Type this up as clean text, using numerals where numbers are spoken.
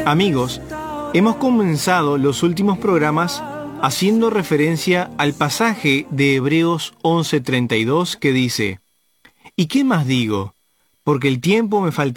Amigos, hemos comenzado los últimos programas haciendo referencia al pasaje de Hebreos 11:32 que dice: ¿Y qué más digo? Porque el tiempo me falta